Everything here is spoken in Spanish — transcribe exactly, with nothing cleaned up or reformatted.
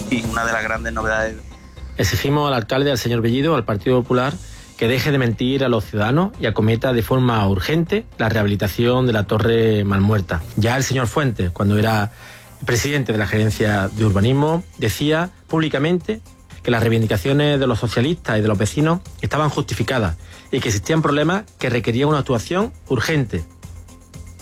y una de las grandes novedades. Exigimos al alcalde, al señor Bellido, al Partido Popular, que deje de mentir a los ciudadanos y acometa de forma urgente la rehabilitación de la Torre Malmuerta. Ya el señor Fuentes, cuando era presidente de la Gerencia de Urbanismo, decía públicamente que las reivindicaciones de los socialistas y de los vecinos estaban justificadas y que existían problemas que requerían una actuación urgente.